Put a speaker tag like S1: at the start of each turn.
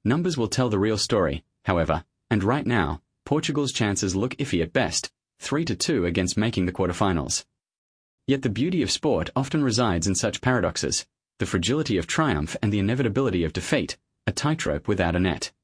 S1: Numbers will tell the real story, however, and right now, Portugal's chances look iffy at best, 3-2 against making the quarterfinals. Yet the beauty of sport often resides in such paradoxes, the fragility of triumph and the inevitability of defeat, a tightrope without a net.